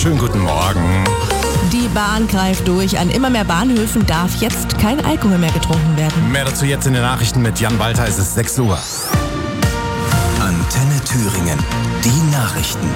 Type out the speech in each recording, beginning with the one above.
schönen guten Morgen. Die Bahn greift durch. An immer mehr Bahnhöfen darf jetzt kein Alkohol mehr getrunken werden. Mehr dazu jetzt in den Nachrichten mit Jan Walter. Es ist 6 Uhr. Antenne Thüringen. Die Nachrichten.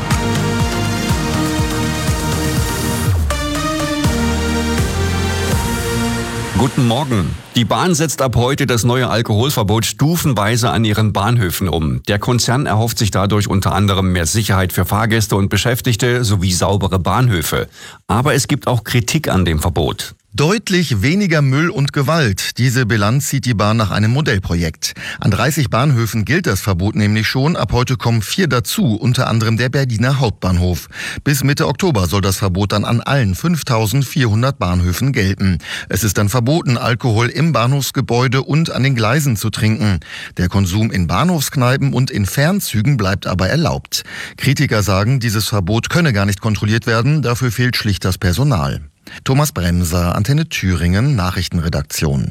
Guten Morgen. Die Bahn setzt ab heute das neue Alkoholverbot stufenweise an ihren Bahnhöfen um. Der Konzern erhofft sich dadurch unter anderem mehr Sicherheit für Fahrgäste und Beschäftigte sowie saubere Bahnhöfe. Aber es gibt auch Kritik an dem Verbot. Deutlich weniger Müll und Gewalt. Diese Bilanz zieht die Bahn nach einem Modellprojekt. An 30 Bahnhöfen gilt das Verbot nämlich schon. Ab heute kommen 4 dazu, unter anderem der Berliner Hauptbahnhof. Bis Mitte Oktober soll das Verbot dann an allen 5.400 Bahnhöfen gelten. Es ist dann verboten, Alkohol im Bahnhofsgebäude und an den Gleisen zu trinken. Der Konsum in Bahnhofskneipen und in Fernzügen bleibt aber erlaubt. Kritiker sagen, dieses Verbot könne gar nicht kontrolliert werden. Dafür fehlt schlicht das Personal. Thomas Bremser, Antenne Thüringen, Nachrichtenredaktion.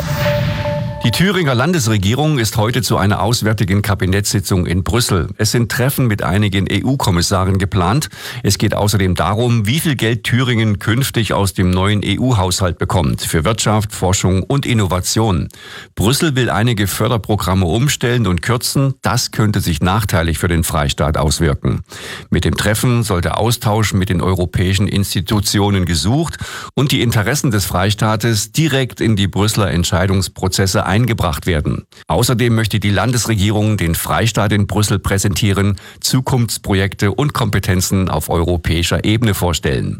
Die Thüringer Landesregierung ist heute zu einer auswärtigen Kabinettssitzung in Brüssel. Es sind Treffen mit einigen EU-Kommissaren geplant. Es geht außerdem darum, wie viel Geld Thüringen künftig aus dem neuen EU-Haushalt bekommt für Wirtschaft, Forschung und Innovation. Brüssel will einige Förderprogramme umstellen und kürzen. Das könnte sich nachteilig für den Freistaat auswirken. Mit dem Treffen soll der Austausch mit den europäischen Institutionen gesucht und die Interessen des Freistaates direkt in die Brüsseler Entscheidungsprozesse eingebracht werden. Außerdem möchte die Landesregierung den Freistaat in Brüssel präsentieren, Zukunftsprojekte und Kompetenzen auf europäischer Ebene vorstellen.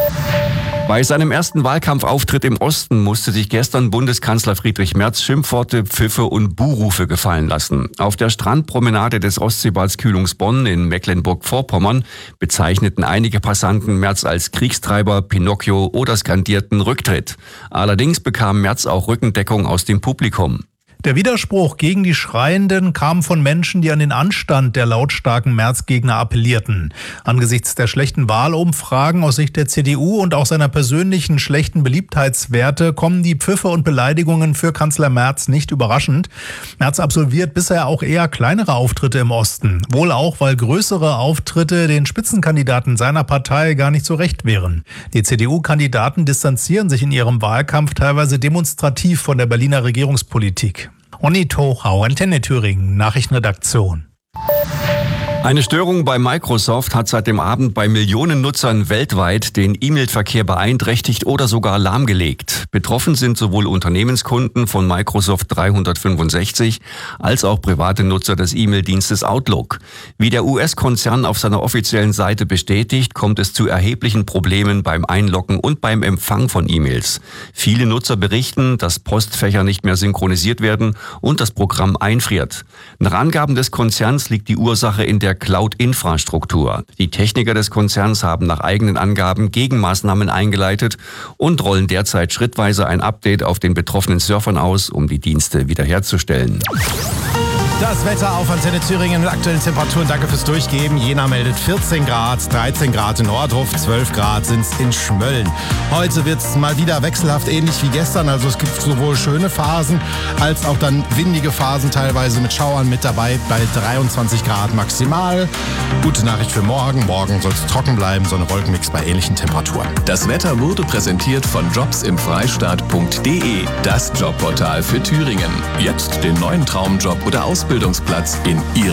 Bei seinem ersten Wahlkampfauftritt im Osten musste sich gestern Bundeskanzler Friedrich Merz Schimpfworte, Pfiffe und Buhrufe gefallen lassen. Auf der Strandpromenade des Ostseebads Kühlungsborn in Mecklenburg-Vorpommern bezeichneten einige Passanten Merz als Kriegstreiber, Pinocchio oder skandierten Rücktritt. Allerdings bekam Merz auch Rückendeckung aus dem Publikum. Der Widerspruch gegen die Schreienden kam von Menschen, die an den Anstand der lautstarken Merz-Gegner appellierten. Angesichts der schlechten Wahlumfragen aus Sicht der CDU und auch seiner persönlichen schlechten Beliebtheitswerte kommen die Pfiffe und Beleidigungen für Kanzler Merz nicht überraschend. Merz absolviert bisher auch eher kleinere Auftritte im Osten. Wohl auch, weil größere Auftritte den Spitzenkandidaten seiner Partei gar nicht so recht wären. Die CDU-Kandidaten distanzieren sich in ihrem Wahlkampf teilweise demonstrativ von der Berliner Regierungspolitik. Onni Tochau, Antenne Thüringen, Nachrichtenredaktion. Eine Störung bei Microsoft hat seit dem Abend bei Millionen Nutzern weltweit den E-Mail-Verkehr beeinträchtigt oder sogar lahmgelegt. Betroffen sind sowohl Unternehmenskunden von Microsoft 365 als auch private Nutzer des E-Mail-Dienstes Outlook. Wie der US-Konzern auf seiner offiziellen Seite bestätigt, kommt es zu erheblichen Problemen beim Einloggen und beim Empfang von E-Mails. Viele Nutzer berichten, dass Postfächer nicht mehr synchronisiert werden und das Programm einfriert. Nach Angaben des Konzerns liegt die Ursache in der Cloud-Infrastruktur. Die Techniker des Konzerns haben nach eigenen Angaben Gegenmaßnahmen eingeleitet und rollen derzeit schrittweise ein Update auf den betroffenen Surfern aus, um die Dienste wiederherzustellen. Das Wetter auf Antenne Thüringen mit aktuellen Temperaturen. Danke fürs Durchgeben. Jena meldet 14 Grad, 13 Grad in Nordruf, 12 Grad sind es in Schmölln. Heute wird es mal wieder wechselhaft ähnlich wie gestern. Also es gibt sowohl schöne Phasen als auch dann windige Phasen, teilweise mit Schauern mit dabei, bei 23 Grad maximal. Gute Nachricht für morgen. Morgen soll es trocken bleiben, so eine Wolkenmix bei ähnlichen Temperaturen. Das Wetter wurde präsentiert von jobsimfreistaat.de, das Jobportal für Thüringen. Jetzt den neuen Traumjob oder Ausbildungsplatz in Ihrem